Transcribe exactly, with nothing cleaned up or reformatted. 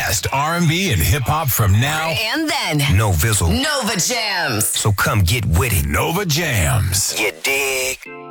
best R and B and hip-hop from now and then. No Vizzle. Nova Jams. So come get with it. Nova Jams. You dig?